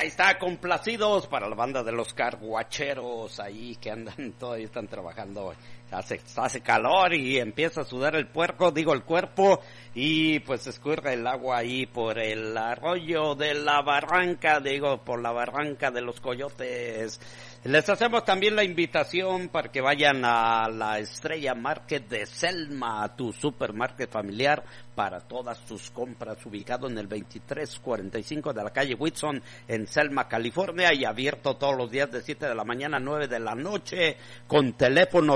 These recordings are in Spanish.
Ahí está, complacidos para la banda de los carguacheros ahí que andan, todavía están trabajando. Hace calor y empieza a sudar el cuerpo, y pues escurre el agua ahí por el arroyo de la barranca, por la barranca de los Coyotes. Les hacemos también la invitación para que vayan a la Estrella Market de Selma, tu supermarket familiar para todas tus compras, ubicado en el 2345 de la calle Whitson en Selma, California, y abierto todos los días de 7 de la mañana a 9 de la noche, con teléfono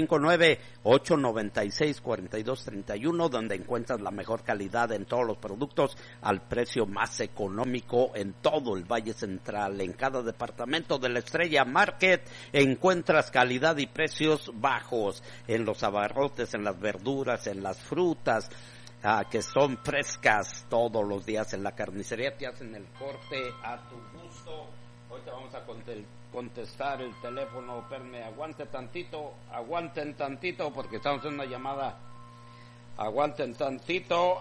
559-896-4231, donde encuentras la mejor calidad en todos los productos al precio más económico en todo el Valle Central. En cada departamento de la Estrella Market encuentras calidad y precios bajos en los abarrotes, en las verduras, en las frutas, que son frescas todos los días. En la carnicería te hacen el corte a tu gusto. Ahorita vamos a contestar el teléfono. Espérame, aguanten tantito porque estamos en una llamada. Aguanten tantito.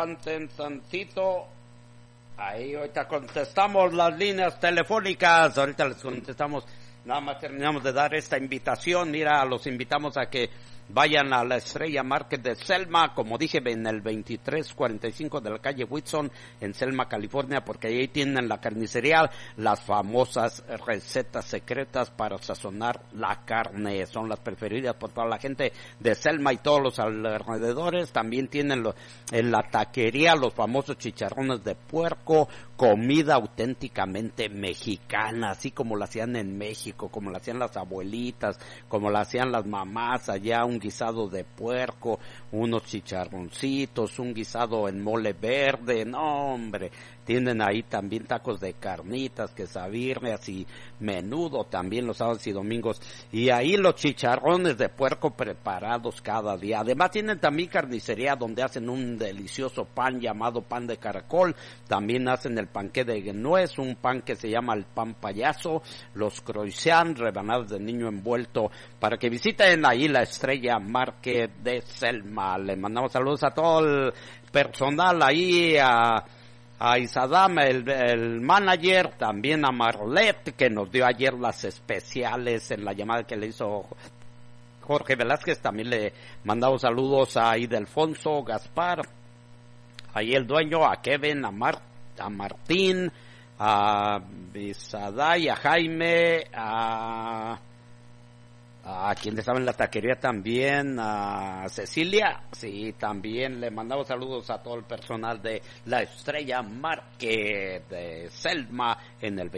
Ahí ahorita contestamos las líneas telefónicas. Ahorita les contestamos. Nada más terminamos de dar esta invitación. Mira, los invitamos a que vayan a la Estrella Market de Selma, como dije, en el 2345 de la calle Whitson, en Selma, California, porque ahí tienen la carnicería, las famosas recetas secretas para sazonar la carne. Son las preferidas por toda la gente de Selma y todos los alrededores. También tienen en la taquería los famosos chicharrones de puerco, comida auténticamente mexicana, así como la hacían en México, como la hacían las abuelitas, como la hacían las mamás allá. Un guisado de puerco, unos chicharroncitos, un guisado en mole verde. No, hombre, tienen ahí también tacos de carnitas, quesabirrias y menudo también los sábados y domingos, y ahí los chicharrones de puerco preparados cada día. Además tienen también carnicería donde hacen un delicioso pan llamado pan de caracol. También hacen el panqué de nuez, un pan que se llama el pan payaso, los croissants, rebanadas de niño envuelto, para que visiten ahí la Estrella Market de Selma. Le mandamos saludos a todo el personal ahí, a Isadam, el manager, también a Marlet, que nos dio ayer las especiales en la llamada que le hizo Jorge Velázquez. También le mandamos saludos a Idelfonso Gaspar, ahí el dueño, a Kevin, a Martín, a Bisaday, a Jaime, a quien estaba en la taquería también, a Cecilia. Sí, también le mandamos saludos a todo el personal de la Estrella Market de Selma en el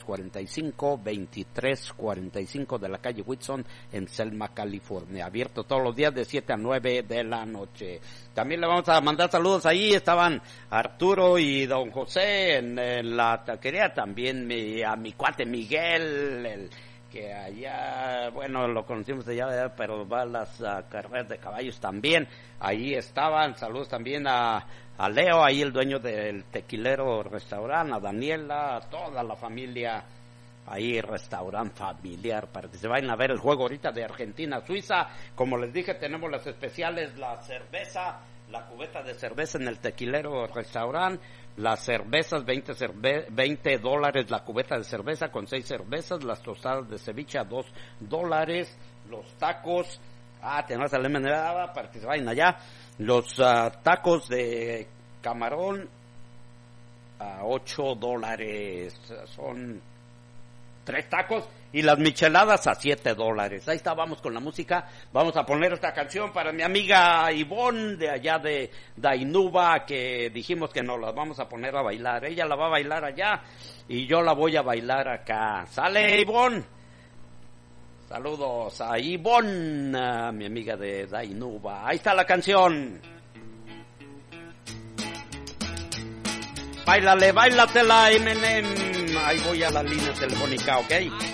2345 de la calle Whitson en Selma, California, abierto todos los días de 7 a 9 de la noche. También le vamos a mandar saludos. Ahí estaban Arturo y don José en la taquería, también a mi cuate Miguel, que allá, bueno, lo conocimos allá, pero va a las carreras de caballos también. Ahí estaban. Saludos también a Leo, ahí el dueño del Tequilero Restaurante, a Daniela, a toda la familia, ahí restaurante familiar, para que se vayan a ver el juego ahorita de Argentina-Suiza. Como les dije, tenemos las especiales, la cerveza, la cubeta de cerveza en el Tequilero Restaurante. Las cervezas, $20 la cubeta de cerveza con 6 cervezas, las tostadas de ceviche a $2, los tacos, tenemos la lemonada para que se vayan allá, los tacos de camarón a $8, son 3 tacos, y las micheladas a $7. Ahí está, vamos con la música. Vamos a poner esta canción para mi amiga Ivonne de allá de Dainuba, que dijimos que nos la vamos a poner a bailar. Ella la va a bailar allá y yo la voy a bailar acá. ¿Sale, Ivonne? Saludos a Ivonne, mi amiga de Dainuba. Ahí está la canción. Báilale, báilatela, Eminem. Ahí voy a la línea telefónica, ¿ok?